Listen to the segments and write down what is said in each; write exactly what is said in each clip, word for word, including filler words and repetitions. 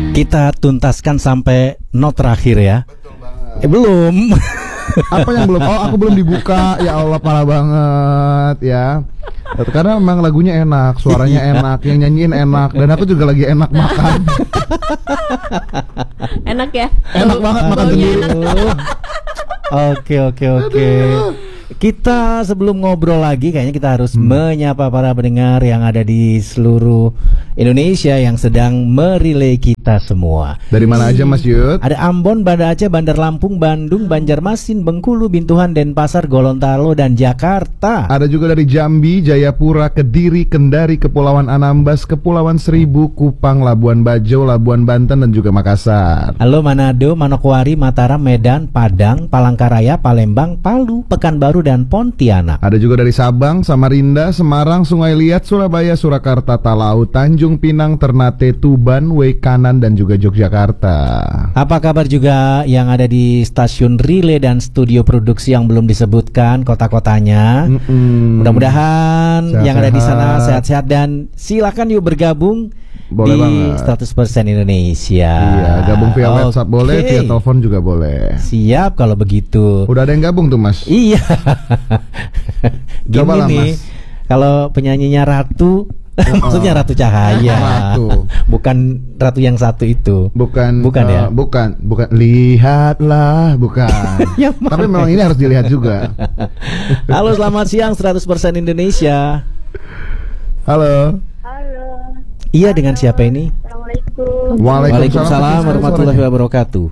Kita tuntaskan sampai not terakhir ya. Betul banget. Eh belum. Apa yang belum? Oh, aku belum dibuka. Ya Allah, parah banget ya. Karena memang lagunya enak, suaranya enak, yang nyanyiin enak, dan aku juga lagi enak makan. Enak ya? Enak banget makan sendiri. Oke oke oke. Kita sebelum ngobrol lagi kayaknya kita harus hmm. menyapa para pendengar yang ada di seluruh Indonesia yang sedang merelay kita semua. Dari mana aja Mas Yud? Ada Ambon, Banda Aceh, Bandar Lampung, Bandung, Banjarmasin, Bengkulu, Bintuhan, Denpasar, Gorontalo, dan Jakarta. Ada juga dari Jambi, Jayapura, Kediri, Kendari, Kepulauan Anambas, Kepulauan Seribu, Kupang, Labuan Bajo, Labuan Banten, dan juga Makassar. Halo Manado, Manokwari, Mataram, Medan, Padang, Palangkaraya, Palembang, Palu, Pekanbaru, dan Pontianak. Ada juga dari Sabang, Samarinda, Semarang, Sungai Liat, Surabaya, Surakarta, Talau, Tanjung Pinang, Ternate, Tuban, Wekanan, dan juga Yogyakarta. Apa kabar juga yang ada di stasiun relay dan studio produksi yang belum disebutkan kota-kotanya? Mm-mm. Mudah-mudahan Sehat-sehat. yang ada di sana sehat-sehat dan silakan yuk bergabung. Boleh di banget. seratus persen Indonesia. Iya, gabung via Oke. WhatsApp boleh, via telepon juga boleh. Siap kalau begitu. Udah ada yang gabung tuh Mas. Iya. Gini Cobalah, nih, Mas. kalau penyanyinya Ratu, maksudnya Ratu Cahaya. Ratu. Bukan Ratu yang satu itu. Bukan, Bukan uh, ya? bukan, bukan. Lihatlah, bukan. Yang Tapi mana? memang ini harus dilihat juga. Halo, selamat siang seratus persen Indonesia. Halo. Halo. Iya, dengan siapa ini? Assalamualaikum. Waalaikumsalam warahmatullahi wabarakatuh.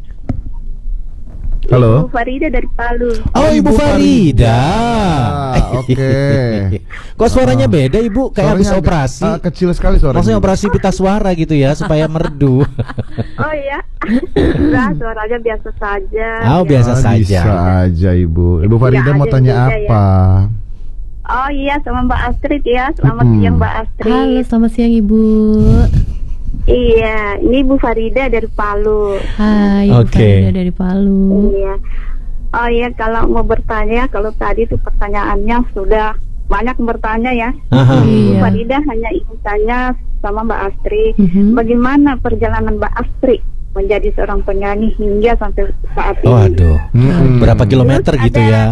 Halo. Ibu Farida dari Palu. Oh, Ibu Farida. Ah, oke. Kok suaranya beda, Ibu? Kayak habis Suaranya agak, operasi. ah, kecil sekali suaranya. Maksudnya operasi pita suara gitu ya, supaya merdu. Oh iya. Enggak, suaranya biasa saja. Oh, biasa Ah, saja. Bisa aja Ibu. Ibu Farida Iya, mau ada tanya juga ya. apa? Oh iya, sama Mbak Astrid ya. Selamat Mm-mm. siang Mbak Astrid. Halo, selamat siang Ibu. Iya, ini Bu Farida dari Palu. Hai, Ibu Oke. Farida dari Palu. Iya. Oh iya, kalau mau bertanya, kalau tadi itu pertanyaannya sudah banyak yang bertanya ya. Aha. Bu Iya. Farida hanya ingin tanya sama Mbak Astrid, Mhm. bagaimana perjalanan Mbak Astrid menjadi seorang penyanyi hingga sampai saat ini? Oh, aduh. Mm-mm. Berapa kilometer Terus gitu ada- ya?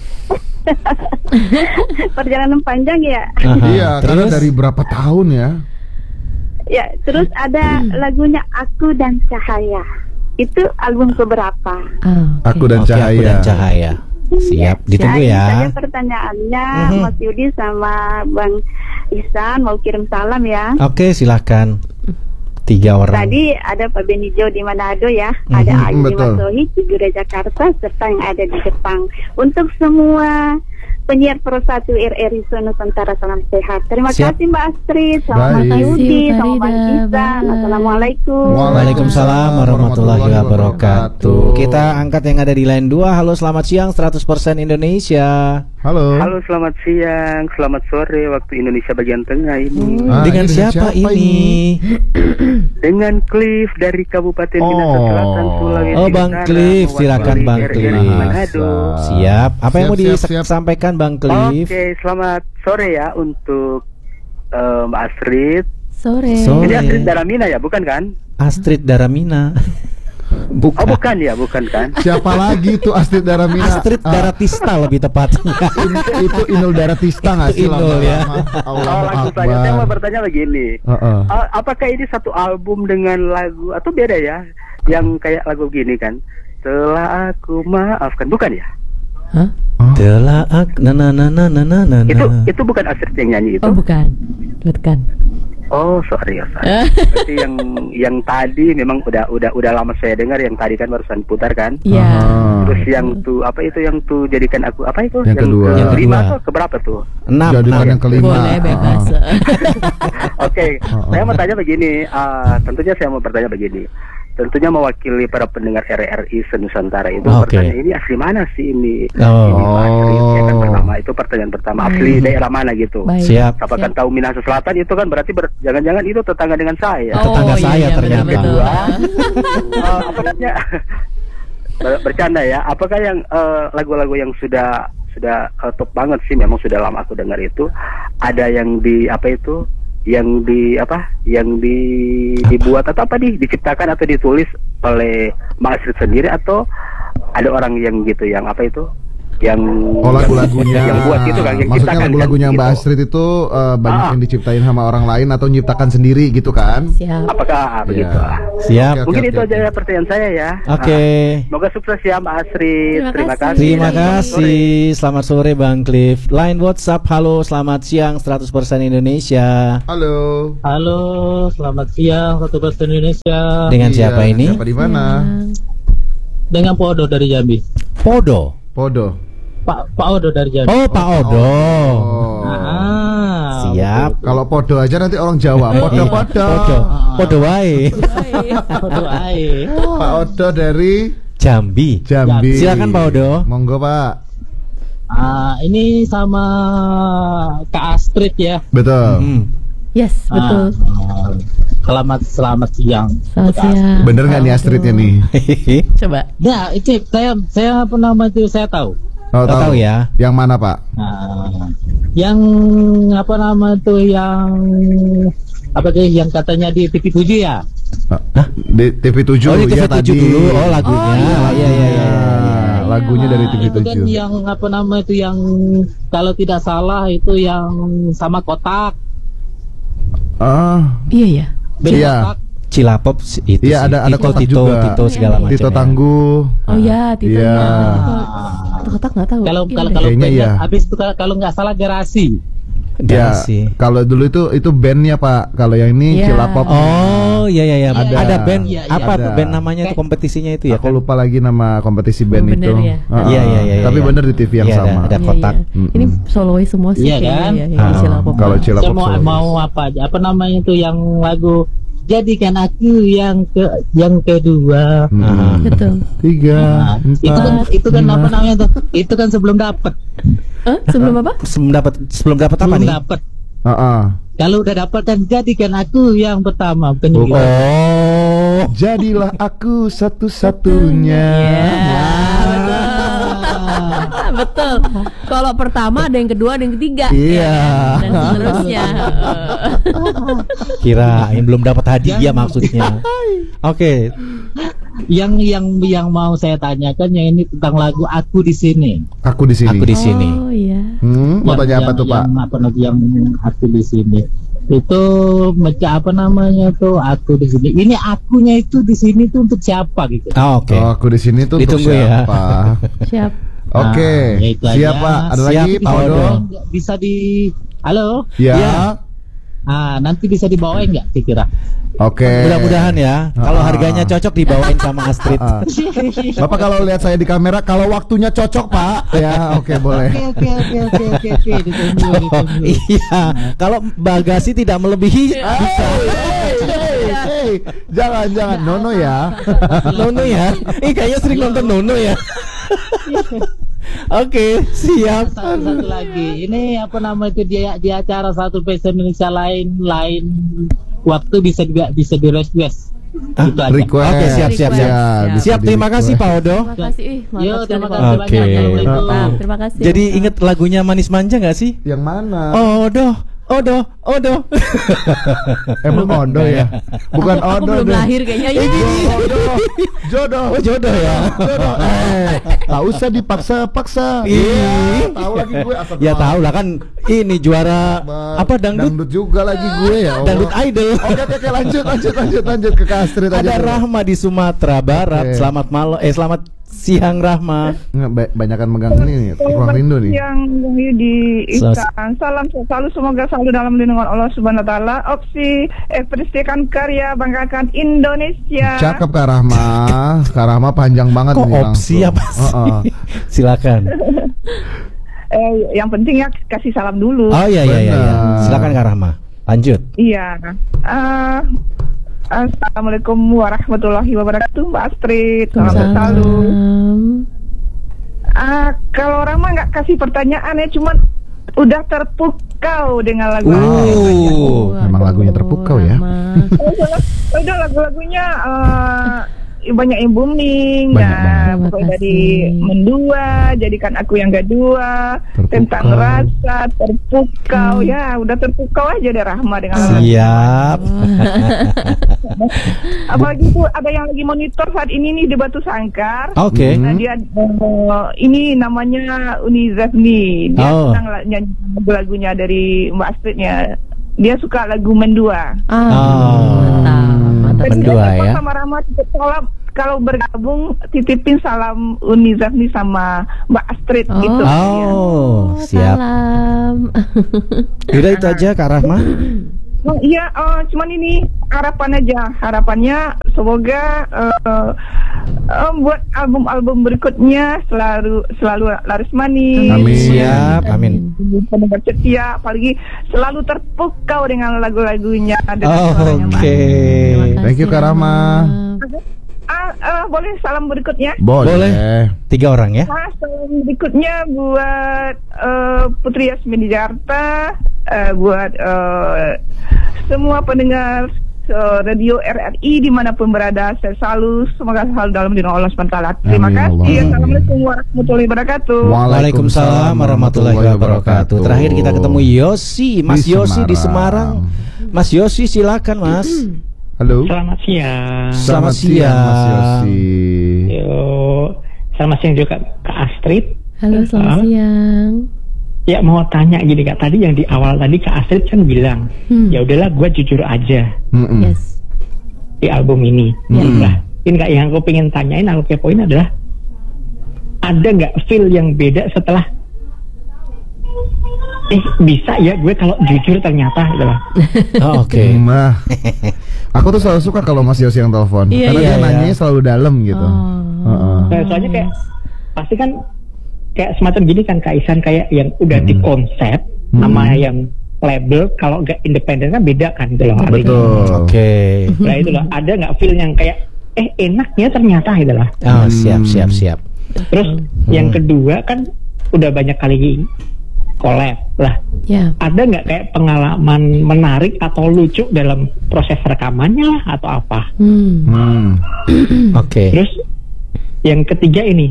Perjalanan panjang ya. Aha. Iya, karena Terus? dari berapa tahun ya? Ya, terus ada lagunya Aku dan Cahaya. Itu album keberapa? Ah, oke. Aku dan Oke, Cahaya. Aku dan Cahaya. Siap, ditunggu Jadi ya. saya pertanyaannya Mhm. Mas Yudi sama Bang Ihsan mau kirim salam ya. Oke, silakan. Tiga orang. Tadi ada Pak Benijo di Manado ya, Mhm, ada Ayu betul. Masohi di Gura Jakarta serta yang ada di Jepang. Untuk semua penyiar Pro satu R R I Nusantara, salam sehat. Terima Siap. kasih Mbak Astrid, sama Baik. Mas Yudi, Terima kasih, sama Bang Farida. Ihsan. Bye. Assalamualaikum. Waalaikumsalam warahmatullahi wabarakatuh. Kita angkat yang ada di line dua. Halo, selamat siang seratus persen Indonesia. Halo. Halo, selamat siang, selamat sore waktu Indonesia bagian tengah ini. Ah, Dengan ini siapa, ini? Dengan Cliff dari Kabupaten Oh. Minahasa Selatan, Sulawesi Oh, Bang Utara, Cliff, mewakili silakan Bang R R I Cliff. Manado. Siap. Apa yang Siap, mau siap, siap. disampaikan Bang Cliff? Oke, selamat sore ya untuk eh, Mbak Astrid. Sore. Sore. Ini Astrid Daramina ya, bukan kan? Astrid Daramina. Bukan. Oh, bukan ya, bukan kan? Siapa lagi tuh Astrid Daramina? Astrid Ah, Daratista lebih tepatnya. in- itu Inul Daratista nggak sih? Itu Inul, ya. Oh, langsung saja saya mau bertanya begini. Heeh. Oh, apakah ini satu album dengan lagu atau beda ya? Yang kayak lagu gini kan? Telah aku maafkan, bukan ya? Hah? Telah ak na na na na na na na. Itu itu bukan Astrid yang nyanyi itu. Oh, bukan. Bukan. Oh, sorry ya, sorry. Berarti yang yang tadi memang udah udah udah lama saya dengar, yang tadi kan barusan putar kan. Iya. Ah. Terus yang tuh apa itu yang tuh jadikan aku apa itu? Yang kedua. Yang kelima kedua. tuh keberapa tuh? Enam. Jadikan enam. yang kelima. Boleh bebas. Ah. Oke, Oh, saya oh. mau tanya begini. ah, tentunya saya mau bertanya begini. Tentunya mewakili para pendengar R R I Senusantara itu Oke. pertanyaan ini asli mana sih ini? Oh. Ini Pak Astrid, ya kan pertama itu pertanyaan pertama asli daerah mana gitu? Baik. Siap. Apakah Siap. tahu Minahasa Selatan itu kan berarti ber- jangan-jangan itu tetangga dengan saya. Oh, Tetangga iya, saya iya, ternyata. betul-betul. Eh, apa namanya? Ber- bercanda ya. Apakah yang eh, lagu-lagu yang sudah sudah eh, top banget sih, memang sudah lama aku dengar itu, ada yang di apa itu yang di apa yang di dibuat atau apa nih diciptakan atau ditulis oleh Mbak Astrid sendiri atau ada orang yang gitu yang apa itu yang Oh, lagu-lagunya yang buat gitu kan, yang maksudnya ciptakan lagu-lagunya kan, Mbak gitu. Astrid itu uh, banyak Ah. yang diciptain sama orang lain atau nyiptakan sendiri gitu kan? Siap. Apakah begitu? Iya. Siap. Oke, Mungkin oke, itu oke. aja pertanyaan saya ya. Oke. Ah, semoga sukses ya Mbak Astrid. Terima Terima kasih. kasih. Terima Dan selamat sore. kasih. Selamat sore Bang Cliff. Line WhatsApp, halo, selamat siang seratus persen Indonesia. Halo. Halo, selamat siang satu persen Indonesia. Dengan Iya, siapa ini? Siapa di mana? Dengan Pak Odo dari Jambi. Podo. Podo. Pak Pak Odo dari Jambi. Oh, Pak Odo. Oh. Ah, Siap. Kalau podo aja nanti orang Jawa. Podo, Iya, podo. Podo. Podo wae. Odo ae. Pak Odo dari Jambi. Jambi. Silakan, Pak Odo. Monggo, Pak. Ah, ini sama Kak Astrid ya. Betul. Hmm. Yes, betul. Ah, selamat selamat siang. Selamat siang. Bener nggak nih Astridnya nih? Coba. Ya, itu saya saya apa nama itu saya tahu. Oh, Tahu tahu ya. Yang mana, Pak? Nah, yang apa nama itu yang apa sih yang katanya di T V tujuh ya? Hah? Di T V tujuh. Oh, di T V ya, tujuh tadi. dulu. Oh, lagunya. Oh, iya. Iya, iya, iya. Ah, lagunya dari T V Nah, itu kan tujuh. yang apa nama itu yang kalau tidak salah itu yang sama kotak. Ah, Iya ya. Beda Iya. kotak. Cilapop si- itu Iya, sih. ada ada Tito, kotak Tito, juga. Tito segala macam. Tito ya. Tangguh. Oh ya, Tito. Iya. ya. Ah. Kotak nggak tahu. Kalau Iya kalau deh. kalau Kayaknya bandnya iya. habis itu kalau kalau nggak salah garasi. Ya, Garasi. kalau dulu itu itu bandnya Pak. Kalau yang ini Iya. Cilapop. Oh, iya iya iya. Ada. Ada band. Iya, iya. Apa Ada. band namanya itu kompetisinya itu ya? Aku kan? lupa lagi nama kompetisi band Oh, bener itu. ya. Ah, Iya, iya, iya, Tapi iya. bener di T V yang Iya, ada- sama. ada. Iya, kotak. iya. Ini solois semua sih Iya, kayaknya kan? ya, yang Ah, di Cilapop. kalau Cilapop Saya mau solois. mau apa aja? Apa namanya itu yang lagu Jadikan Aku yang ke yang kedua. Mm. Ah. Betul. Tiga, Nah, itu kan empat, itu kan apa lima. namanya tuh? Itu kan sebelum dapat. Eh, sebelum apa? Sebelum dapat sebelum dapat apa Sebelum nih? dapat. Ah, ah. Kalau udah dapat kan jadikan aku yang pertama, bukan Oh, gitu. Oh. Jadilah aku satu-satunya. Ya, betul. Betul. Kalau pertama ada yang kedua, ada yang ketiga. Iya. Ya, dan seterusnya. Kirain belum dapat hadiah maksudnya. Oke. Yang yang yang mau saya tanyakan yang ini tentang lagu Aku di sini. Aku di sini. Aku di sini. Oh iya. Hmm, mau Yang- tanya apa yang- tuh Pak? Yang apa nanti yang Aku di sini. Itu macam apa namanya tuh Aku di sini. Ini akunya itu di sini tuh untuk siapa gitu? Ah, oke. Oh, aku di sini tuh untuk Ditunggu ya. siapa? Siap. Oke, Nah, ya itu aja. siapa? Ada Siap, lagi Pak Pak Odo? Odo. Bisa di Halo? Ya. Ya. Ah, nanti bisa dibawain nggak kira-kira? Oke. Mudah-mudahan ya. Kalau Ah. harganya cocok dibawain sama Astrid. Ah. Bapak kalau lihat saya di kamera, kalau waktunya cocok Pak, ya oke boleh. Oke oke oke oke oke oke ditunggu Oh, ditunggu. iya. Kalau bagasi tidak melebihi Hey, hey, hey, jangan jangan Nono ya. Nono ya. Ih, kayaknya sering nonton Nono ya. Oke, siap. Satu satu lagi. Ini apa nama itu dia di acara satu persen Indonesia lain lain waktu bisa juga bisa di request. Ah, Itu aja. Request. Oke, siap, siap, siap. Ya, bisa Siap, terima di-request. kasih Pak Odo. Terima kasih. Ih, Yo, mantap terima sekali, kasih Pak. Oke. banyak. Assalamualaikum. Mantap, terima kasih. Jadi inget lagunya Manis Manja nggak sih? Yang mana? Odo, Odo, Odo. Emang Odo ya? Bukan aku, aku Odo belum deh. lahir kayaknya. Ya. Jodoh, jodoh, Oh, jodoh ya. jodoh. Eh, tak usah dipaksa-paksa. Ih. Iya, tahu lagi gue asal Ya tahu lah kan ini juara apa dangdut Dangdut juga lagi gue ya. Allah. dangdut idol. Oke oke oke lanjut lanjut lanjut lanjut ke Kak Astrid aja. Ada dulu. Rahma di Sumatera Barat. Oke. Selamat malam eh selamat siang Rahma. Nggak, ba- banyakan megang ini nih, ruang rindu nih. Yang Bung Yudi Selamat- Ihsan. Salam selalu semoga selalu dalam lindungan Allah Subhanahu wa taala. Opsi ekspresikan karya banggakan Indonesia. Cakep Kak Rahma. Kak Rahma panjang banget Kok nih opsi langsung. apa sih? Heeh. Silakan. Eh, yang penting ya kasih salam dulu. Oh iya iya iya. iya. Benar. Silakan Kak Rahma. Lanjut. Iya. Ah, Assalamualaikum warahmatullahi wabarakatuh, Mbak Astrid. Salam Salam. selalu. Ah, kalau orang mah nggak kasih pertanyaan ya, cuman udah terpukau dengan lagu ini. Oh. Memang lagunya terpukau ya. Rahma. Oh, udah lagu-lagunya eh, banyak yang booming Banyak ya, banget. pokoknya Terima dari kasih. mendua, jadikan aku yang kedua, Terpukau. tentang rasa, terpukau, ya udah terpukau aja deh Rahma dengan Siap. apalagi itu ada yang lagi monitor saat ini nih di Batu Sangkar. Oke. Nah dia eh, ini namanya Uni Zafni. Dia Oh. senang la- nyanyi lagu-lagunya dari Mbak Astridnya. Dia suka lagu Mendua. Ah, Oh. mantap, mantap. Dan Mendua, dia ya. sama Rama titip salam, kalau bergabung titipin salam Uni Zafni sama Mbak Astrid Oh. gitu. Oh, siap. Salam. Udah itu aja Kak Rahma. Oh, iya, eh, cuman ini harapan aja, harapannya semoga eh, eh, buat album-album berikutnya selalu selalu laris manis. Amin. Siap, amin. Pendengar setia, apalagi selalu terpukau dengan lagu-lagunya dengan Oh, suaranya Mbak. oke. Terima Thank you, kasih, Kak Rama. Ah, eh, boleh salam berikutnya? Boleh. Boleh. Tiga orang ya. Nah, salam berikutnya buat eh, Putri Yasmin di Jakarta, eh, buat eh, semua pendengar eh, radio R R I dimanapun berada, saya selalu semoga selalu dalam lindungan Allah subhanahu wa taala. Terima Amin, kasih. Allah. Assalamualaikum warahmatullahi wabarakatuh. Waalaikumsalam warahmatullahi wabarakatuh. Terakhir kita ketemu Yosi, Mas Di Yosi di Semarang. Semarang. Mas Yosi silakan Mas. Halo. Selamat siang. Selamat Mas siang. Yosi. Yo, selamat siang juga Kak Astrid. Halo, selamat Ah. siang. Ya mau tanya gini Kak, tadi yang di awal tadi Kak Astrid kan bilang, Hmm. ya udahlah gue jujur aja Mm-mm. Yes. di album ini. Hmm. Nah, ini Kak yang aku pengen tanyain, aku kepoin adalah ada nggak feel yang beda setelah eh bisa ya gue kalau jujur ternyata gitu loh. Oh, Oke. Nah, aku tuh selalu suka kalau Mas Yosi yang telepon, Iya, karena iya, dia iya. nanyanya selalu dalam gitu. Oh. Heeh. Nah, soalnya kayak pasti kan kayak semacam gini kan Kak Isan, kayak yang udah di konsep Hmm. sama yang label, kalau nggak independen kan beda kan gitu loh. artinya. Betul. Oke. Nah itu loh, ada nggak feel yang kayak eh enaknya ternyata gitu loh. Oh, siap siap siap. Terus yang kedua kan udah banyak kali collab lah. Ya. Ada nggak kayak pengalaman menarik atau lucu dalam proses rekamannya lah atau apa? Hmm. Hmm. Oke. Terus yang ketiga ini,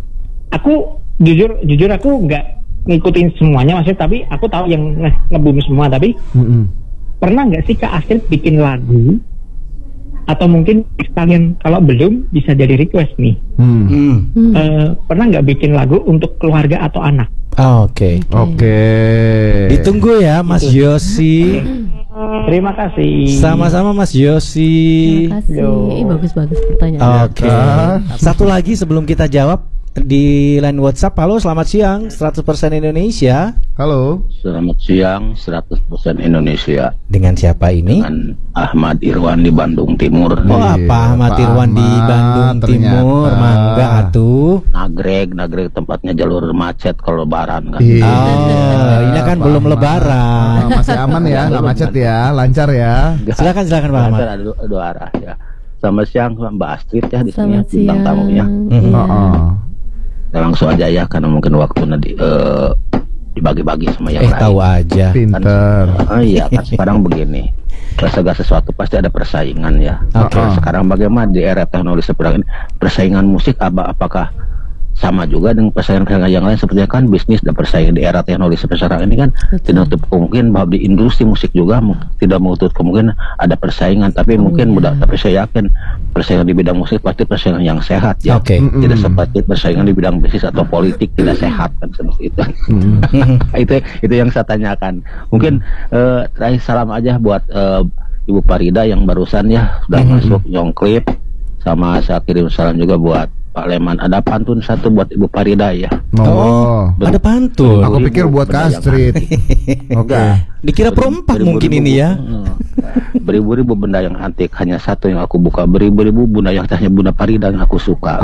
aku jujur jujur aku nggak ngikutin semuanya maksudnya, tapi aku tahu yang nge- nge-boom semua. Tapi Mm-mm. pernah nggak sih Kak Astrid bikin lagu? Atau mungkin kalian kalau belum bisa jadi request nih. Hmm. Hmm. Hmm. Eh, pernah nggak bikin lagu untuk keluarga atau anak? Oh, Oke. Oke. Ditunggu ya Mas Yosi. Terima kasih. Sama-sama Mas Yosi. Terima kasih. Yo. Ih, bagus-bagus pertanyaan. Oke. kan? Satu lagi sebelum kita jawab di line WhatsApp. Halo, selamat siang. seratus persen Indonesia. Halo. Selamat siang, seratus persen Indonesia Dengan siapa ini? dengan Ahmad Irwan di Bandung Timur. Oh, Iya, apa Ahmad Pak Irwan di Ahmad, Bandung ternyata. Timur? Mangga atuh. Nagreg, Nagreg tempatnya jalur macet kalau lebaran kan. Iya, Oh, ini kan Pak belum Ahmad. lebaran. Ah, masih aman ya, nggak macet ya, lancar ya. Silakan silakan Pak Ahmad. Ada dua, dua arah ya. Selamat siang Mbak Astrid ya di sini Selamat bintang siang. tamunya. Mhm. Iya. Oh, oh. Ya, langsung aja ya karena mungkin waktunya di, eh, dibagi-bagi sama yang Eh lain. tahu aja. Pinter. Oh iya kan sekarang begini. Segala sesuatu pasti ada persaingan ya. Oke. Nah, sekarang bagaimana di era teknologi seperti ini persaingan musik apa apakah sama juga dengan persaingan-persaingan yang lain seperti kan bisnis dan persaingan di era teknologi seperti sekarang ini kan Betul. tidak menutup kemungkinan bahwa di industri musik juga mu- tidak menutup kemungkinan ada persaingan tapi Oh, mungkin iya. mudah tapi saya yakin persaingan di bidang musik pasti persaingan yang sehat ya. Oke. Mm-mm. Tidak seperti persaingan di bidang bisnis atau politik tidak sehat kan seperti itu. Mm. itu itu yang saya tanyakan. Mungkin eh, terakhir salam aja buat eh, Ibu Farida yang barusan ya sudah Mhm. masuk nyong klip, sama saya kirim salam juga buat Pak Leman. Ada pantun satu buat Ibu Farida ya. Oh. Ada pantun. Aku pikir buat Kak Astrid. Oke. Dikira perempat mungkin ini ya. Hmm. Beribu-ribu benda yang antik hanya satu yang aku buka. Beribu-ribu benda yang hanya Bunda Farida yang aku suka.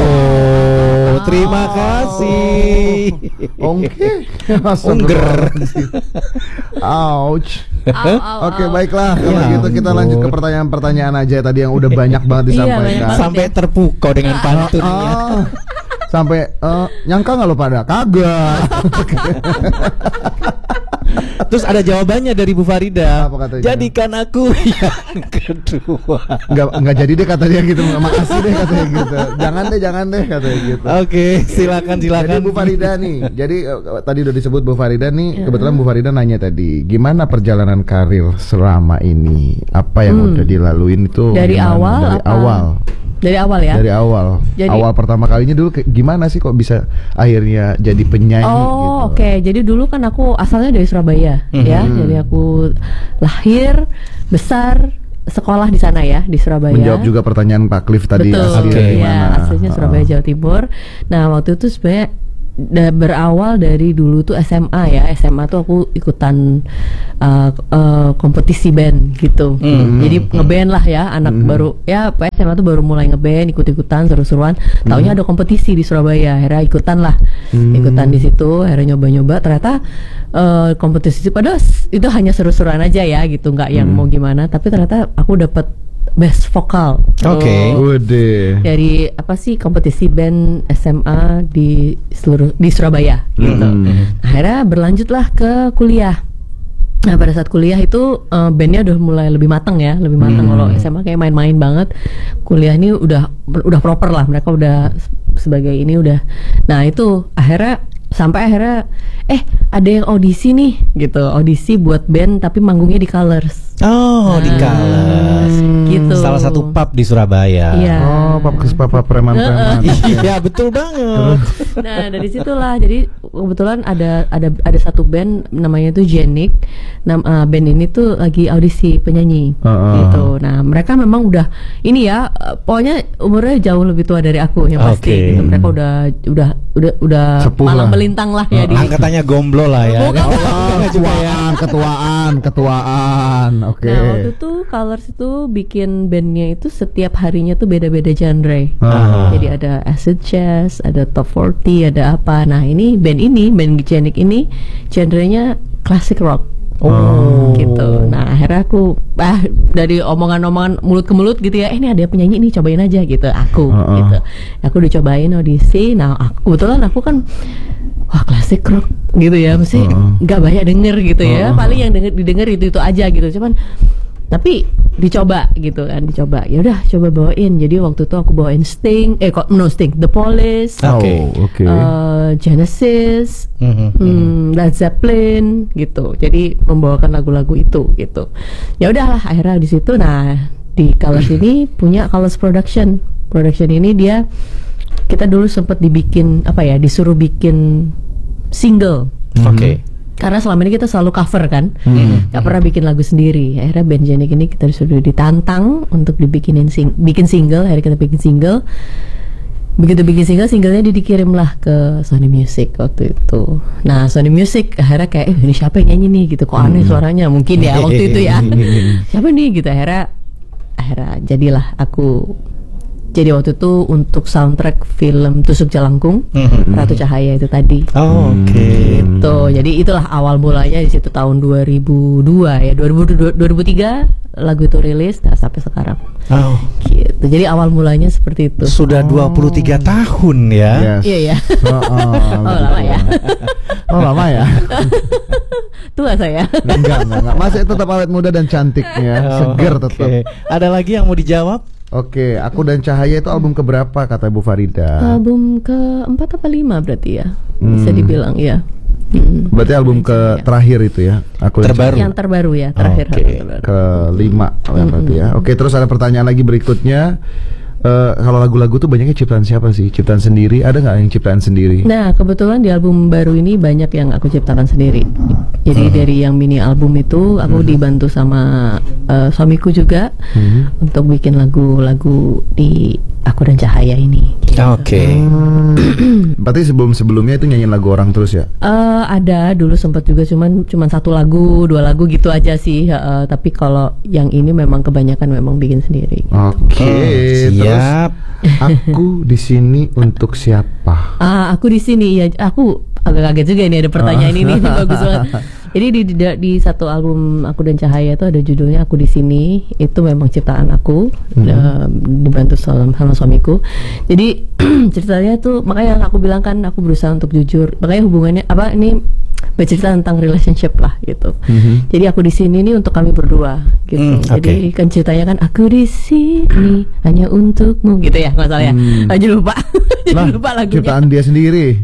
Oh, terima kasih. Oke. Ungger. Ouch. Au, au, Oke, au. baiklah. Kalau Ya gitu kita ampun. lanjut ke pertanyaan-pertanyaan aja tadi yang udah banyak banget Iya, disampaikan. banyak banget. Sampai terpukau dengan pantunnya. Ah, sampai eh, nyangka nggak lo pada kagak. Terus ada jawabannya dari Bu Farida. Apa katanya? Jadikan aku yang kedua. Nggak nggak jadi deh katanya gitu. Makasih deh katanya gitu. Jangan deh jangan deh katanya gitu. Oke, silakan silakan. Jadi Bu Farida nih. Jadi uh, tadi udah disebut Bu Farida nih. Kebetulan Bu Farida nanya tadi, gimana perjalanan karir selama ini? Apa yang Hmm. udah dilaluin itu? Dari gimana? awal Dari apa? awal. Dari awal ya. Dari awal. Jadi- awal pertama kalinya dulu ke- gimana sih kok bisa akhirnya jadi penyanyi gitu? Oh oke, jadi dulu kan aku asalnya dari Surabaya ya, jadi aku lahir, besar, sekolah di sana ya di Surabaya. Menjawab juga pertanyaan Pak Cliff tadi. Betul, aslinya Oke. di ya mana? aslinya Heeh. Surabaya Jawa Timur. Nah waktu itu sebenarnya da- berawal dari dulu tuh S M A ya, S M A tuh aku ikutan uh, uh, kompetisi band gitu. Hmm. Jadi ngeband lah ya, anak baru ya pas S M A tuh baru mulai ngeband, ikut-ikutan seru-seruan. Taunya ada kompetisi di Surabaya, akhirnya ikutan lah, ikutan di situ, akhirnya nyoba-nyoba. Ternyata uh, kompetisi itu padahal s- itu hanya seru-seruan aja ya gitu, nggak yang mau gimana. Tapi ternyata aku dapat best vokal. Oke. Oh, Udah. dari apa sih kompetisi band S M A di seluruh di Surabaya gitu. Akhirnya berlanjutlah ke kuliah. Nah pada saat kuliah itu eh, bandnya udah mulai lebih matang ya, lebih matang. Kalau S M A kayak main-main banget, kuliah ini udah udah proper lah. Mereka udah sebagai ini udah. Nah itu akhirnya sampai akhirnya eh ada yang audisi nih gitu, audisi buat band tapi manggungnya di Colors. Oh, di Nah, Colors. gitu. Salah satu pub di Surabaya. Iya. Oh, pap papa preman-preman. Iya, betul banget. Nah dari situlah jadi kebetulan ada ada ada satu band namanya tuh Jenik. Nam, uh, band ini tuh lagi audisi penyanyi Uh-uh. gitu. Nah mereka memang udah ini ya, uh, pokoknya umurnya jauh lebih tua dari aku yang pasti. Oke. Gitu. Mereka udah udah udah udah Sepuh malang lah. melintang lah ya di. Angkatannya gomblo lah ya. Bukan. Oh, ketuaan, ketuaan, ketuaan. Oke. Nah waktu itu Colors itu bikin bandnya itu setiap harinya tuh beda-beda genre. Ah. Jadi ada acid jazz, ada top empat puluh, ada apa. Nah ini band ini, band Jenik ini genrenya classic rock. Oh. Gitu. Nah akhirnya aku ah dari omongan-omongan mulut ke mulut gitu ya, eh ini ada penyanyi nih, cobain aja gitu. Aku Uh-uh. gitu. Aku dicobain audisi. Nah aku kebetulan aku kan wah klasik rock gitu ya, mesti nggak banyak denger gitu ya. Paling yang denger didengar itu itu aja gitu. Cuman tapi dicoba gitu kan, dicoba. Ya udah coba bawain. Jadi waktu itu aku bawain Sting, eh kok no Sting, The Police, Oke. Oh, oke. eh, Genesis, Mhm. hmm, Led Zeppelin gitu. Jadi membawakan lagu-lagu itu gitu. Ya udahlah akhirnya di situ. Nah di Colors ini punya Colors Production. Production ini dia kita dulu sempat dibikin apa ya, disuruh bikin single. Oke. Karena selama ini kita selalu cover kan, Hmm. nggak pernah bikin lagu sendiri. Akhirnya band Jenik ini kita disuruh ditantang untuk dibikinin sing bikin single. Akhirnya kita bikin single. Begitu bikin single, singlenya dia dikirim lah ke Sony Music waktu itu. Nah Sony Music akhirnya kayak, eh ini siapa yang nyanyi nih gitu, kok aneh suaranya, mungkin ya waktu itu ya. Siapa nih gitu, akhirnya akhirnya jadilah aku. Jadi waktu itu untuk soundtrack film Tusuk Jalangkung, Ratu Cahaya itu tadi. Oh, oke. Gitu. Jadi itulah awal mulanya di situ tahun dua ribu dua ya, dua ribu dua, dua ribu tiga lagu itu rilis, nah sampai sekarang. Oh, Gitu. Jadi awal mulanya seperti itu. sudah dua puluh tiga tahun ya. Yes. Iya ya. Oh, oh, Oh lama ya. Oh, lama ya. Tua saya. Enggak, enggak, enggak. Masih tetap awet muda dan cantiknya, seger Oke. tetap. Ada lagi yang mau dijawab? Oke, Aku dan Cahaya itu album keberapa kata Bu Farida? Album keempat apa lima berarti ya? Bisa dibilang ya. Hmm. Berarti album ke terakhir itu ya? Aku dan Terbaru. Yang terbaru ya, terakhir. Oke. Terbaru. kelima oh, ya, berarti ya. Oke, terus ada pertanyaan lagi berikutnya. Eh, kalau lagu-lagu tuh banyaknya ciptaan siapa sih? Ciptaan sendiri? Ada nggak yang ciptaan sendiri? Nah, kebetulan di album baru ini banyak yang aku ciptakan sendiri. Jadi dari yang mini album itu aku dibantu sama eh, suamiku juga untuk bikin lagu-lagu di Aku dan Cahaya ini. Oke. Hmm. Berarti sebelum-sebelumnya itu nyanyiin lagu orang terus ya? Eh, ada dulu sempat juga, cuman cuman satu lagu, dua lagu gitu aja sih. eh, tapi kalau yang ini memang kebanyakan memang bikin sendiri. Oke, terus Siap. aku di sini untuk siapa? Ah, aku di sini ya. Aku agak kaget juga ini ada pertanyaan ini. Bagus banget. Jadi di, di di satu album Aku dan Cahaya itu ada judulnya Aku di Sini. Itu memang ciptaan aku, eh, dibantu sama, sama suamiku. Jadi ceritanya tuh, makanya aku bilang kan aku berusaha untuk jujur. Makanya hubungannya apa ini bercerita tentang relationship lah gitu. Mhm. Jadi aku di sini nih untuk kami berdua gitu. Hmm, Jadi kan ceritanya kan aku di sini hanya untukmu gitu ya, nggak salah ya. Hmm. Aja lupa, jadi Lah, lupa lagunya. ciptaan dia sendiri.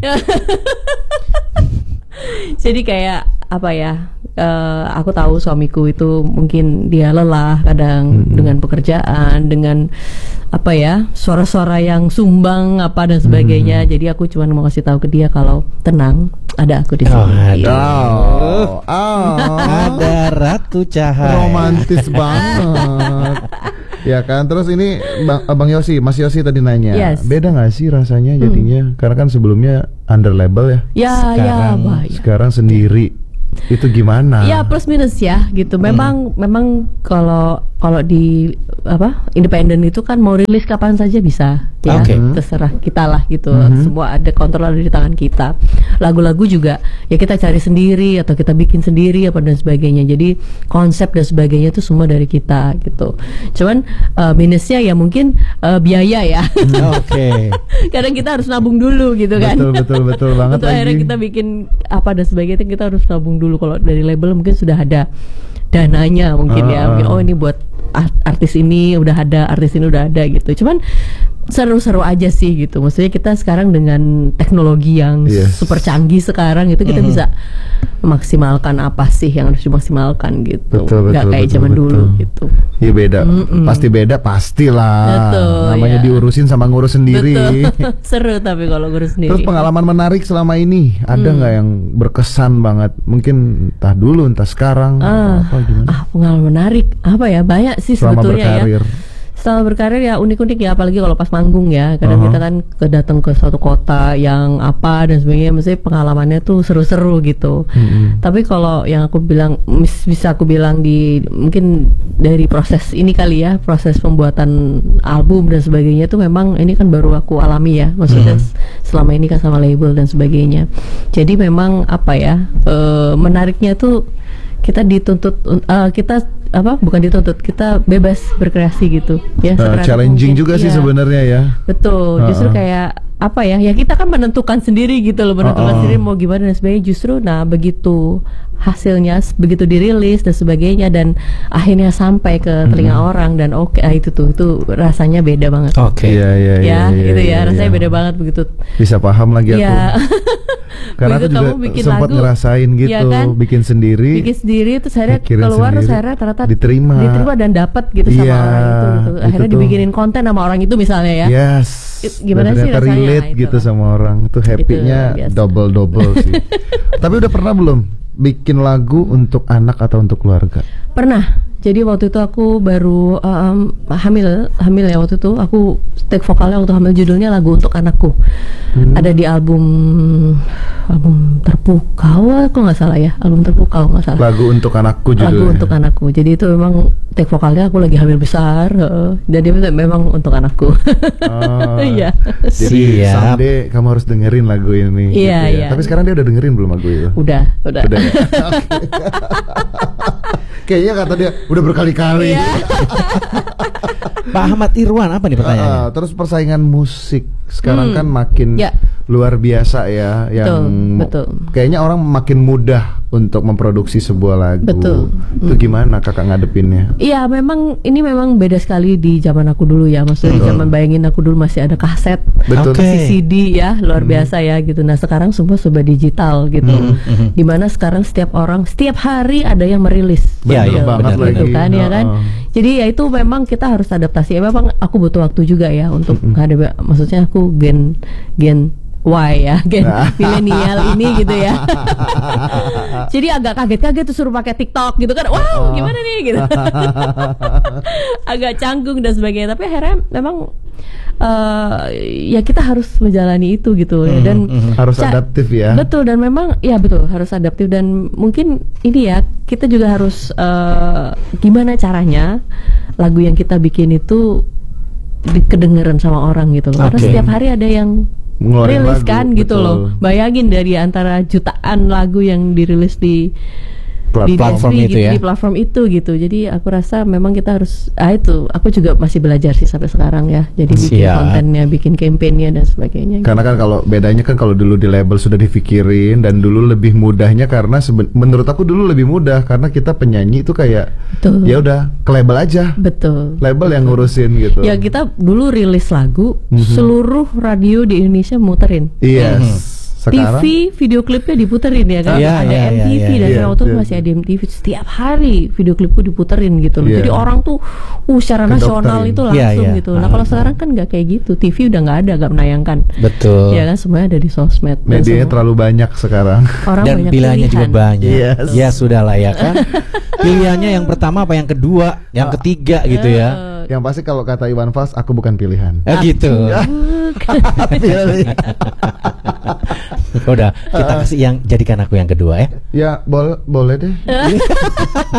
Jadi kayak apa ya? eh, aku tahu suamiku itu mungkin dia lelah kadang Mm-mm. dengan pekerjaan, dengan apa ya, suara-suara yang sumbang apa dan sebagainya. Jadi aku cuma mau kasih tahu ke dia kalau tenang, ada aku di Oh, sini. ada. Oh, oh. Ada Ratu Cahaya. Romantis banget. Ya kan, terus ini Bang, Bang Yosi, Mas Yosi tadi nanya, Yes. beda nggak sih rasanya jadinya? Karena kan sebelumnya under label ya, Ya, ya, Sekarang- Bah, ya. sekarang sendiri. Itu gimana? Ya plus minus ya gitu. Memang memang kalau kalau di apa independen itu kan mau rilis kapan saja bisa ya. Oke. Terserah kita lah gitu. Mhm. Semua ada kontrol ada di tangan kita. Lagu-lagu juga ya kita cari sendiri atau kita bikin sendiri apa dan sebagainya. Jadi konsep dan sebagainya itu semua dari kita gitu. Cuman eh, minusnya ya mungkin eh, biaya ya. Oke. Kadang kita harus nabung dulu gitu kan. Betul betul betul banget Untuk akhirnya lagi. kita bikin apa dan sebagainya kita harus nabung dulu. Kalau dari label mungkin sudah ada dananya mungkin ya. Ah, Mungkin, ah. oh ini buat art- artis ini udah ada, artis ini udah ada gitu. Cuman seru-seru aja sih gitu. Maksudnya kita sekarang dengan teknologi yang Yes. super canggih sekarang itu kita bisa memaksimalkan apa sih yang harus dimaksimalkan gitu. Betul, Nggak betul, kayak betul, zaman betul. dulu gitu. Iya beda, Mm-mm. pasti beda pastilah. Betul, Namanya ya. diurusin sama ngurus sendiri. Betul. Seru tapi kalau ngurus sendiri. Terus pengalaman menarik selama ini ada nggak yang berkesan banget? Mungkin entah dulu, entah sekarang, Ah, atau apa gimana? ah pengalaman menarik apa ya, banyak sih Selama sebetulnya berkarir. ya. Selama berkarir ya unik-unik ya, apalagi kalau pas manggung ya. Kadang Uh-huh. kita kan kedatang ke suatu kota yang apa dan sebagainya, mesti pengalamannya tuh seru-seru gitu. Mm-mm. Tapi kalau yang aku bilang mis- bisa aku bilang di mungkin dari proses ini kali ya, proses pembuatan album dan sebagainya tuh memang ini kan baru aku alami ya. Maksudnya s- selama ini kan sama label dan sebagainya. Jadi memang apa ya, eh, menariknya tuh kita dituntut un- eh, kita apa bukan dituntut, kita bebas berkreasi gitu ya. Uh, sekreatif challenging mungkin. juga sih Iya. sebenarnya ya. Betul, justru Uh-uh. kayak apa ya? Ya kita kan menentukan sendiri gitu loh, menentukan Uh-uh. sendiri mau gimana dan sebagainya. Justru, nah begitu hasilnya, begitu dirilis dan sebagainya dan akhirnya sampai ke telinga orang dan oke, ah, itu tuh itu rasanya beda banget. Oke. Iya iya iya. Ya, iya, itu iya, ya rasanya iya. beda banget begitu. Bisa paham lagi aku. Ya, Karena aku begitu juga kamu bikin sempat lagu, ngerasain gitu, ya kan? bikin sendiri. bikin sendiri terus akhirnya mikirin keluar terus sendiri, akhirnya ternyata diterima. diterima dan dapat gitu sama Iya, orang itu gitu. Akhirnya itu tuh. dibikinin konten sama orang itu misalnya ya. Yes. It- gimana Dan sih ternyata rasanya? relate Nah, gitu itulah. sama orang. Itu happy-nya Itu biasa. double-double sih. Tapi udah pernah belum bikin lagu untuk anak atau untuk keluarga? Pernah. Jadi waktu itu aku baru um, hamil, hamil ya waktu itu aku take vokalnya waktu hamil, judulnya lagu untuk anakku. Hmm. Ada di album album terpukau, aku nggak salah ya, album terpukau nggak salah. Lagu untuk anakku judulnya. Lagu untuk anakku. Jadi itu memang take vokalnya aku lagi hamil besar, uh, dan dia memang untuk anakku. Oh, Iya. Jadi Siap. someday kamu harus dengerin lagu ini. gitu Iya, ya. iya. Tapi sekarang dia udah dengerin belum lagu itu? Udah, udah. Udah ya? Kayaknya kata dia udah berkali-kali. Iya. Pak Ahmad Irwan, apa nih pertanyaannya? Ah, terus persaingan musik sekarang Hmm, kan makin ya. luar biasa ya, yang betul. kayaknya orang makin mudah untuk memproduksi sebuah lagu. Betul. Itu gimana kakak ngadepinnya? Iya, memang ini memang beda sekali di zaman aku dulu ya. Maksudnya di Betul. zaman bayangin aku dulu masih ada kaset, Betul. Oke. masih C D ya, luar biasa ya gitu. Nah sekarang semua sudah digital gitu. Mhm. Dimana sekarang setiap orang setiap hari ada yang merilis. Iya, Betul iya, banget benar, gitu lagi. kan ya kan. Heeh. Jadi ya itu memang kita harus adaptasi. Ya, memang aku butuh waktu juga ya untuk menghadapi. Maksudnya aku gen gen Y ya, gen milenial ini gitu ya. Jadi agak kaget-kaget tuh suruh pakai TikTok gitu kan. Wow, gimana nih gitu. Agak canggung dan sebagainya. Tapi akhirnya memang eh, ya kita harus menjalani itu gitu ya. Dan Harus Ca- adaptif ya. Betul, dan memang ya betul harus adaptif, dan mungkin ini ya kita juga harus eh, gimana caranya lagu yang kita bikin itu di- kedengeran sama orang gitu loh. Karena Oke. setiap hari ada yang Ngeluarin rilis lagu, kan gitu betul. loh. Bayangin dari antara jutaan lagu yang dirilis di di platform industri itu gitu, ya. di platform itu gitu. Jadi aku rasa memang kita harus, ah itu, aku juga masih belajar sih sampai sekarang ya. Jadi bikin Siap. kontennya, bikin kampanyenya dan sebagainya. Karena kan kalau bedanya kan kalau dulu di label sudah dipikirin dan dulu lebih mudahnya karena seben- menurut aku dulu lebih mudah karena kita penyanyi itu kayak Betul. ya udah ke label aja. Betul. Label yang ngurusin gitu. Ya kita dulu rilis lagu, seluruh radio di Indonesia muterin. Yes. Sekarang T V video klipnya diputerin ya kan, Iya, ada iya, M T V iya, dan iya, waktu itu iya, masih iya. ada M T V setiap hari video klipku diputerin gitu loh. Iya. Jadi orang tuh uh secara nasional Kedokterin. itu Iya, langsung iya. gitu. Nah kalau sekarang kan nggak kayak gitu, T V udah nggak ada, nggak menayangkan. Betul. Ya kan semuanya ada di sosmed. Dan medianya semua- terlalu banyak sekarang. orang Dan banyak pilihannya juga pilihan. banyak. Yes. Ya sudah lah ya kan. Pilihannya yang pertama apa yang kedua, yang ketiga gitu ya. Eh, Yang pasti kalau kata Iwan Fals, aku bukan pilihan. Eh gitu. Pilih. Udah, kita kasih yang jadikan aku yang kedua ya. Ya, bol boleh deh.